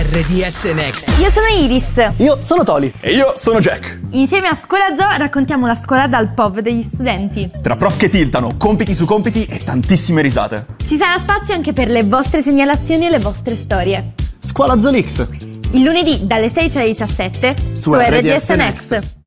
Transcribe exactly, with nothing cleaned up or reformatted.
R D S Next. Io sono Iris. Io sono Toli. E io sono Jack. Insieme a Scuola Zoo raccontiamo la scuola dal P O V degli studenti. Tra prof che tiltano, compiti su compiti e tantissime risate. Ci sarà spazio anche per le vostre segnalazioni e le vostre storie. Scuola Zoo X. Il lunedì dalle sedici alle diciassette su, su R D S, R D S Next. Next.